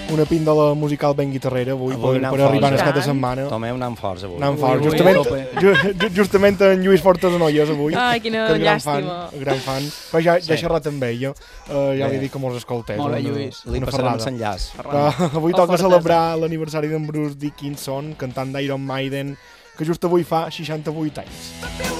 una píndola musical ben guitarrera avui per arribar al cap de setmana. Tomeu anant forts avui. Anant forts, justament en Lluís Fortes de Noies avui. Ai, quina llàstima. Gran fan. Però ja he xerrat amb ell, ja li dic que molts escoltés. Molt bé, Lluís. Li passarem l'enllaç. Avui toca celebrar l'aniversari d'en Bruce Dickinson, cantant d'Iron Maiden, que just avui fa 68 anys.